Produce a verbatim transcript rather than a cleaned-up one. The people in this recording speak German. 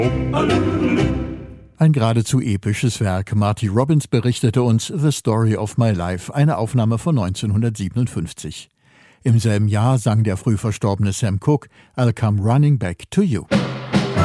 Ein geradezu episches Werk. Marty Robbins berichtete uns The Story of My Life, eine Aufnahme von neunzehnhundertsiebenundfünfzig. Im selben Jahr sang der früh verstorbene Sam Cooke I'll Come Running Back to You.